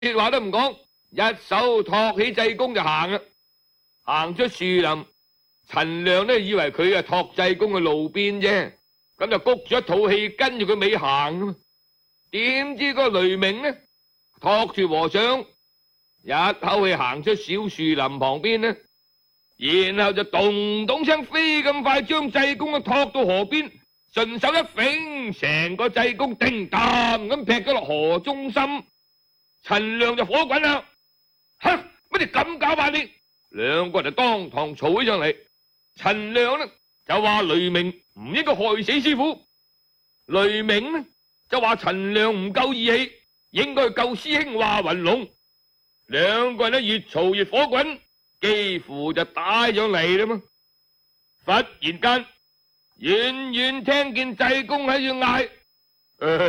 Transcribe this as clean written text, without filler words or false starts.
啲話都唔講，一手托起濟公就行啦。行出樹林，陳亮呢以為佢托濟公嘅路邊啫，咁就谷咗一肚氣跟住佢尾行。點知個雷鳴呢托住和尚，一口氣行出小樹林旁邊呢，然後就咚咚聲飛咁快將濟公托到河邊，順手一揈，成個濟公叮當咁劈咗落河中心。陳亮就火滾啦，吓，乜你咁搞法你？兩個人就當堂嘈起上嚟。陳亮呢就話雷鳴唔應該害死師傅，雷鳴呢就話陳亮唔夠義氣，應該救師兄華雲龍。兩個人呢越嘈越火滾，幾乎就打上嚟啦嘛。忽然間遠遠聽見濟公喺度嗌：